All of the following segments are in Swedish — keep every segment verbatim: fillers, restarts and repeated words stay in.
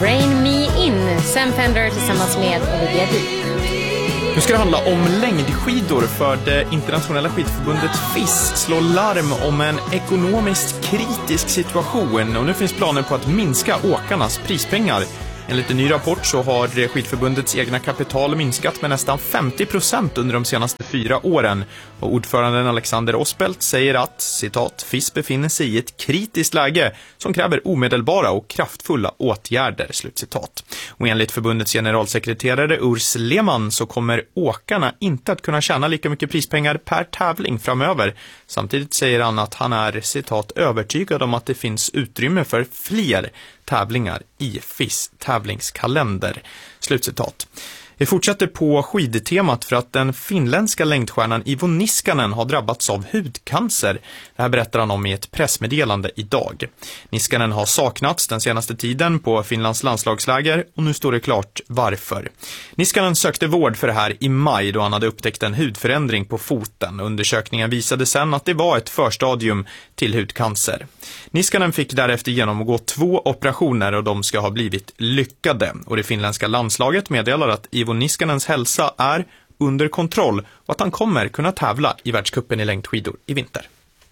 Rain Me In, Sam Fender tillsammans med Olivia Deep. Nu ska det handla om längdskidor, för det internationella skidförbundet F I S slår larm om en ekonomiskt kritisk situation och nu finns planer på att minska åkarnas prispengar. Enligt en ny rapport så har skidförbundets egna kapital minskat med nästan femtio procent under de senaste fyra åren. Och ordföranden Alexander Osbelt säger att, citat, F I S befinner sig i ett kritiskt läge som kräver omedelbara och kraftfulla åtgärder, slutcitat. Och enligt förbundets generalsekreterare Urs Lehmann så kommer åkarna inte att kunna tjäna lika mycket prispengar per tävling framöver. Samtidigt säger han att han är, citat, övertygad om att det finns utrymme för fler tävlingar i F I S tävlingskalender, slutcitat. Vi fortsätter på skidtemat för att den finländska längdstjärnan Iivo Niskanen har drabbats av hudcancer. Det här berättar han om i ett pressmeddelande idag. Niskanen har saknats den senaste tiden på Finlands landslagsläger och nu står det klart varför. Niskanen sökte vård för det här i maj då han hade upptäckt en hudförändring på foten. Undersökningen visade sen att det var ett förstadium till hudcancer. Niskanen fick därefter genomgå två operationer och de ska ha blivit lyckade. Och det finländska landslaget meddelar att Iivo Niskanens hälsa är under kontroll och att han kommer kunna tävla i världscupen i längdskidor i vinter.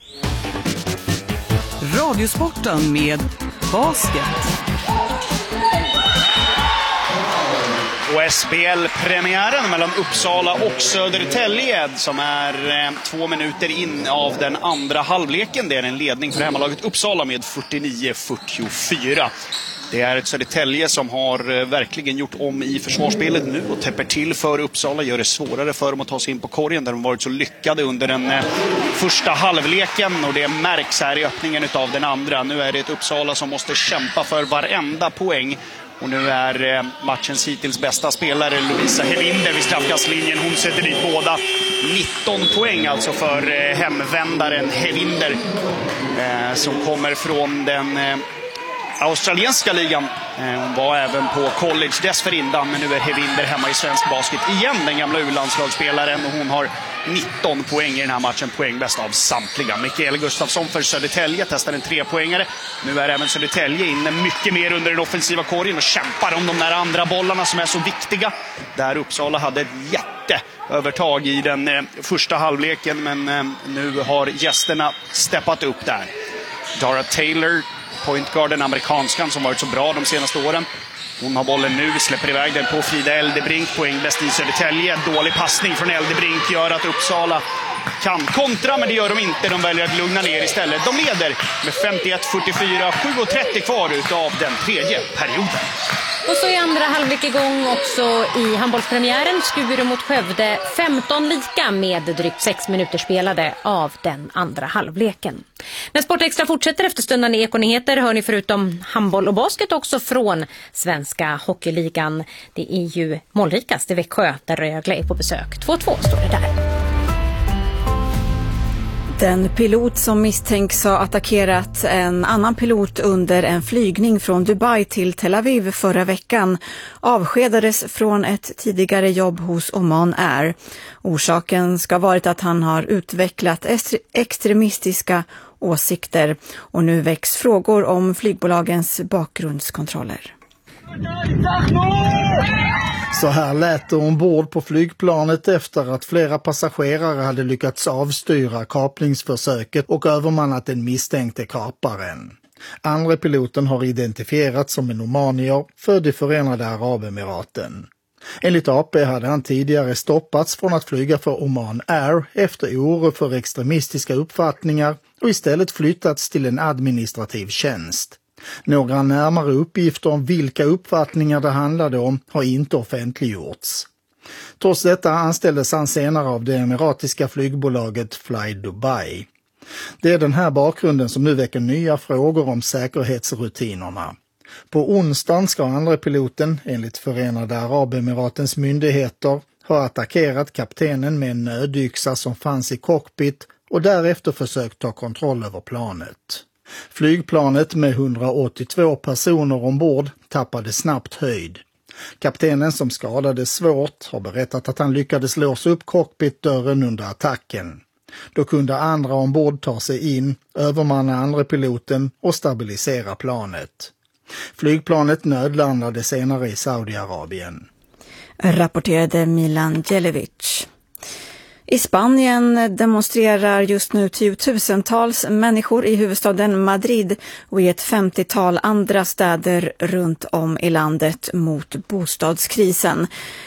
Radiosporten med basket. Och S B L-premiären mellan Uppsala och Södertälje som är eh, två minuter in av den andra halvleken. Det är en ledning för hemmalaget Uppsala med fyrtionio fyrtiofyra. Det är ett Södertälje som har eh, verkligen gjort om i försvarsspelet nu och täpper till för Uppsala, gör det svårare för dem att ta sig in på korgen där de varit så lyckade under den eh, första halvleken, och det märks här i öppningen av den andra. Nu är det ett Uppsala som måste kämpa för varenda poäng. Och nu är matchens hittills bästa spelare Lovisa Hevinder vid straffkastlinjen. Hon sätter dit båda. nitton poäng alltså för hemvändaren Hevinder. Eh, som kommer från den eh, australienska ligan. Eh, hon var även på college dessförinnan, men nu är Hevinder hemma i svensk basket igen, den gamla U-landslagsspelaren. Och hon har nitton poäng i den här matchen, poäng bäst av samtliga. Mikael Gustafsson för Södertälje testar en trepoängare. Nu är även Södertälje inne mycket mer under den offensiva korgen och kämpar om de där andra bollarna som är så viktiga. Där Uppsala hade ett jätteövertag i den eh, första halvleken, men eh, nu har gästerna steppat upp där. Dara Taylor, pointguarden, amerikanskan som varit så bra de senaste åren. Hon har bollen nu, släpper iväg den på Frida Eldebrink, poäng bäst i Södertälje. Dålig passning från Eldebrink gör att Uppsala kan kontra, men det gör de inte. De väljer att lugna ner istället. De leder med femtioett fyrtiofyra, sju trettio kvar utav den tredje perioden. Och så är andra halvlek igång också i handbollspremiären. Skuru mot Skövde, femton lika med drygt sex minuter spelade av den andra halvleken. När Sportextra fortsätter efter stunden i Ekonyheter hör ni förutom handboll och basket också från Svenska Hockeyligan. Det är ju målrikast i Växjö där Rögle är på besök. två två står det där. Den pilot som misstänks ha attackerat en annan pilot under en flygning från Dubai till Tel Aviv förra veckan avskedades från ett tidigare jobb hos Oman Air. Orsaken ska ha varit att han har utvecklat extremistiska åsikter och nu väcks frågor om flygbolagens bakgrundskontroller. Så här lät det ombord på flygplanet efter att flera passagerare hade lyckats avstyra kapningsförsöket och övermannat den misstänkte kaparen. Andra piloten har identifierats som en omanier född i Förenade Arabemiraten. Enligt A P hade han tidigare stoppats från att flyga för Oman Air efter oro för extremistiska uppfattningar och istället flyttats till en administrativ tjänst. Några närmare uppgifter om vilka uppfattningar det handlade om har inte offentliggjorts. Trots detta anställdes han senare av det emiratiska flygbolaget Fly Dubai. Det är den här bakgrunden som nu väcker nya frågor om säkerhetsrutinerna. På onsdagen ska andra piloten, enligt Förenade Arabemiratens myndigheter, ha attackerat kaptenen med en nödyxa som fanns i cockpit och därefter försökt ta kontroll över planet. Flygplanet med hundraåttiotvå personer ombord tappade snabbt höjd. Kaptenen som skadades svårt har berättat att han lyckades låsa upp cockpitdörren under attacken. Då kunde andra ombord ta sig in, övermanna andra piloten och stabilisera planet. Flygplanet nödlandade senare i Saudiarabien. Rapporterade Milan Djelevic. I Spanien demonstrerar just nu tiotusentals människor i huvudstaden Madrid och i ett femtiotal andra städer runt om i landet mot bostadskrisen.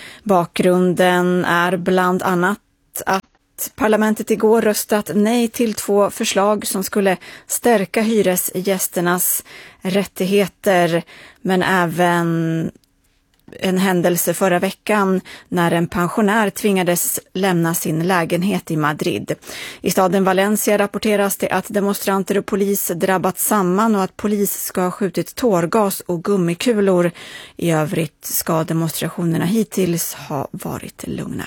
Bakgrunden är bland annat att parlamentet igår röstat nej till två förslag som skulle stärka hyresgästernas rättigheter, men även en händelse förra veckan när en pensionär tvingades lämna sin lägenhet i Madrid. I staden Valencia rapporteras det att demonstranter och polis drabbat samman och att polis ska ha skjutit tårgas och gummikulor. I övrigt ska demonstrationerna hittills ha varit lugna.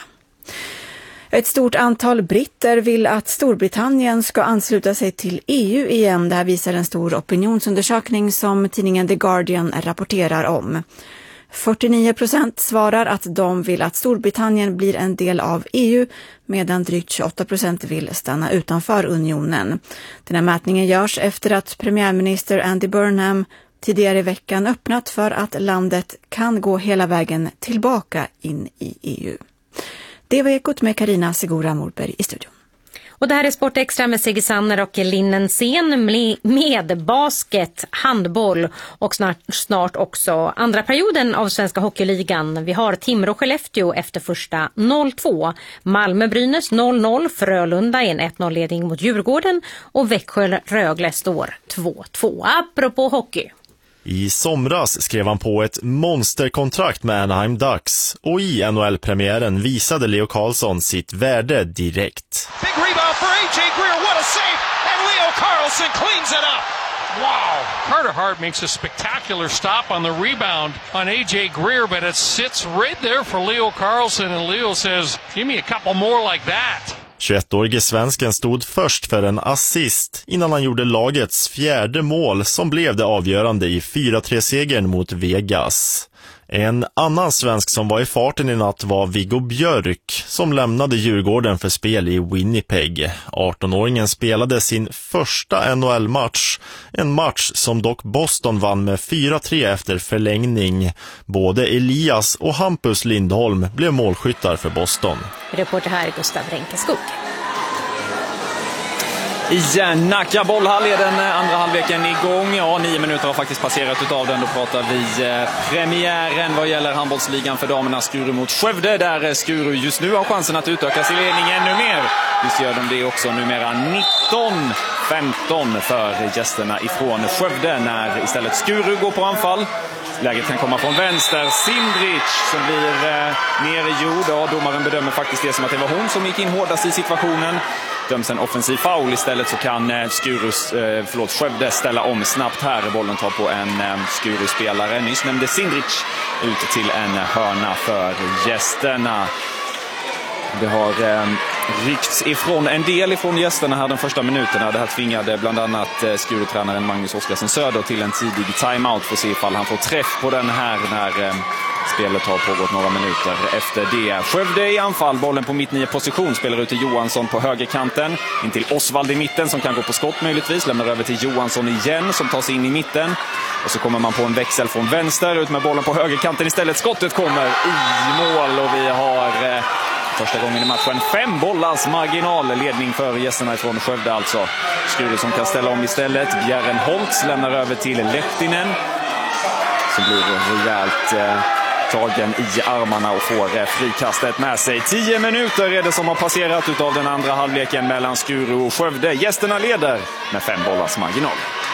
Ett stort antal britter vill att Storbritannien ska ansluta sig till E U igen. Det här visar en stor opinionsundersökning som tidningen The Guardian rapporterar om. fyrtionio procent svarar att de vill att Storbritannien blir en del av E U, medan drygt tjugoåtta procent vill stanna utanför unionen. Den här mätningen görs efter att premiärminister Andy Burnham tidigare i veckan öppnat för att landet kan gå hela vägen tillbaka in i E U. Det var Ekot med Carina Segura Morberg i studion. Och det här är Sport Extra med Sigge Sanner och Linnen Sen med basket, handboll och snart, snart också andra perioden av Svenska Hockeyligan. Vi har Timrå Skellefteå efter första noll två, Malmö-Brynäs noll noll, Frölunda i en ett noll-ledning mot Djurgården och Växjö-Rögle står två två. Apropå hockey. I somras skrev han på ett monsterkontrakt med Anaheim Ducks och i N H L-premiären visade Leo Carlsson sitt värde direkt. Big rebound for A J Greer, what a save, and Leo Carlsson cleans it up. Wow, Carter Hart makes a spectacular stop on the rebound on A J Greer, but it sits right there for Leo Carlsson, and Leo says, give me a couple more like that. tjugoettårige svensken stod först för en assist innan han gjorde lagets fjärde mål som blev det avgörande i fyra tre-segern mot Vegas. En annan svensk som var i farten i natt var Viggo Björk som lämnade Djurgården för spel i Winnipeg. arton-åringen spelade sin första N H L-match, en match som dock Boston vann med fyra tre efter förlängning. Både Elias och Hampus Lindholm blev målskyttar för Boston. Reporter här Gustav Renkeskog. I Nacka bollhall är den andra halvleken igång. Ja, nio minuter har faktiskt passerat utav den. Då pratar vi eh, premiären vad gäller handbollsligan för damerna. Skuru mot Skövde, där Skuru just nu har chansen att utöka sin ledning ännu mer. Visst gör de det också, numera nitton femton för gästerna ifrån Skövde när istället Skuru går på anfall. Läget kan komma från vänster. Sindrich som blir eh, nergjord. Ja, domaren bedömer faktiskt det som att det var hon som gick in hårdast i situationen. Döms en offensiv foul. Istället så kan eh, Skurus, eh, förlåt, Skövde ställa om snabbt här. Bollen tar på en eh, Skuru-spelare. Nyss nämnde Sindrich ut till en hörna för gästerna. Det har eh, ryckts ifrån en del ifrån gästerna här de första minuterna. Det här tvingade bland annat eh, Skuru-tränaren Magnus Oskarsson Söder till en tidig timeout för att se ifall han får träff på den här när eh, spelet har pågått några minuter efter det. Skövde i anfall, bollen på mitt nio position, spelar ut till Johansson på högerkanten. In till Osvald i mitten som kan gå på skott möjligtvis. Lämnar över till Johansson igen som tar sig in i mitten. Och så kommer man på en växel från vänster ut med bollen på högerkanten istället. Skottet kommer i mål och vi har... Eh, Första gången i matchen fem bollars marginal ledning för gästerna från Skövde alltså. Skuru som kan ställa om istället. Bjärren Holtz lämnar över till Lehtinen. Som blir rejält eh, tagen i armarna och får eh, frikastet med sig. Tio minuter är det som har passerat utav den andra halvleken mellan Skuru och Skövde. Gästerna leder med fem bollars marginal.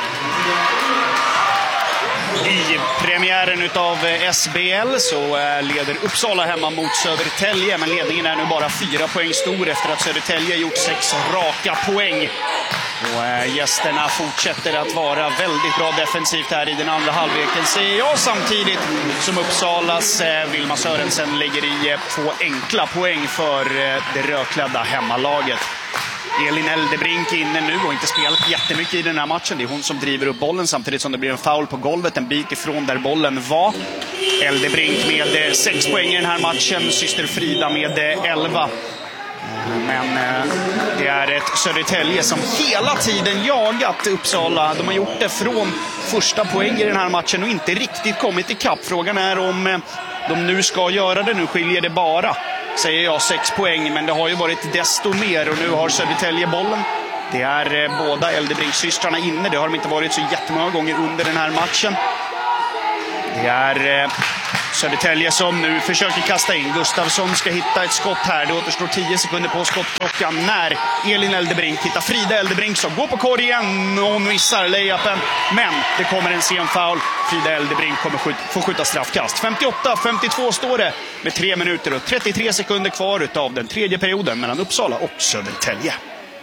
I premiären utav S B L så leder Uppsala hemma mot Södertälje, men ledningen är nu bara fyra poäng stor efter att Södertälje gjort sex raka poäng. Och gästerna fortsätter att vara väldigt bra defensivt här i den andra halvleken, säger jag, samtidigt som Uppsalas Vilma Sörensen lägger i två enkla poäng för det rödklädda hemmalaget. Elin Eldebrink inne nu och inte spelat jättemycket i den här matchen. Det är hon som driver upp bollen samtidigt som det blir en foul på golvet en bit ifrån där bollen var. Eldebrink med sex poäng i den här matchen. Syster Frida med elva. Men det är ett Södertälje som hela tiden jagat Uppsala. De har gjort det från första poäng i den här matchen och inte riktigt kommit ikapp. Frågan är om de nu ska göra det. Nu skiljer det bara, säger jag, sex poäng. Men det har ju varit desto mer och nu har Södertälje bollen. Det är båda Eldebrink-systrarna inne. Det har de inte varit så jättemånga gånger under den här matchen. Det är Södertälje som nu försöker kasta in. Gustafsson ska hitta ett skott här. Det återstår tio sekunder på skottklockan när Elin Eldebrink hittar Frida Eldebrink som går på korgen och hon missar layupen. Men det kommer en sen foul. Frida Eldebrink kommer skjut, få skjuta straffkast. femtioåtta femtiotvå står det med tre minuter och trettiotre sekunder kvar av den tredje perioden mellan Uppsala och Södertälje.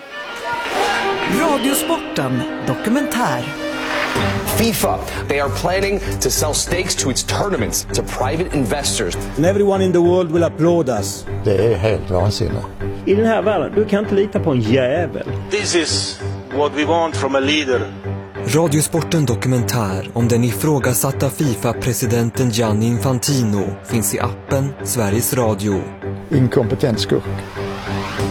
Radiosporten dokumentär. FIFA, they are planning to sell stakes to its tournaments to private investors. And everyone in the world will applaud us. Det är helt vansinnigt. I den här världen, du kan inte lita på en jävel. This is what we want from a leader. Radiosporten dokumentär om den ifrågasatta FIFA-presidenten Gianni Infantino finns i appen Sveriges Radio. Inkompetent skurk.